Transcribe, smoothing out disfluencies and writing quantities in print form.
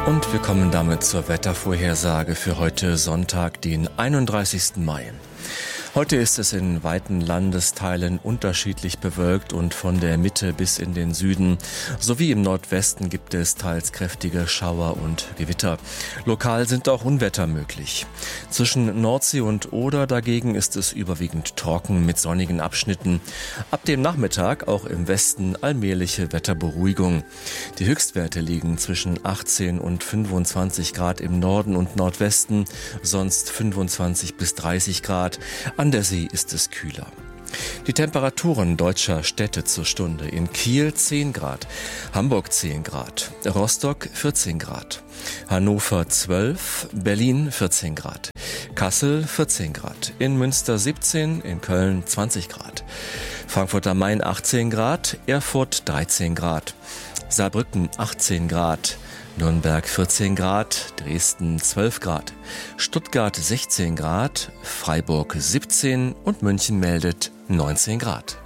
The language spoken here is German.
Und wir kommen damit zur Wettervorhersage für heute Sonntag, den 31. Mai. Heute ist es in weiten Landesteilen unterschiedlich bewölkt und von der Mitte bis in den Süden sowie im Nordwesten gibt es teils kräftige Schauer und Gewitter. Lokal sind auch Unwetter möglich. Zwischen Nordsee und Oder dagegen ist es überwiegend trocken mit sonnigen Abschnitten. Ab dem Nachmittag auch im Westen allmähliche Wetterberuhigung. Die Höchstwerte liegen zwischen 18 und 25 Grad im Norden und Nordwesten, sonst 25 bis 30 Grad. An der See ist es kühler. Die Temperaturen deutscher Städte zur Stunde: in Kiel 10 Grad, Hamburg 10 Grad, Rostock 14 Grad, Hannover 12, Berlin 14 Grad, Kassel 14 Grad, in Münster 17, in Köln 20 Grad, Frankfurt am Main 18 Grad, Erfurt 13 Grad, Saarbrücken 18 Grad, Nürnberg 14 Grad, Dresden 12 Grad, Stuttgart 16 Grad, Freiburg 17 und München meldet 19 Grad.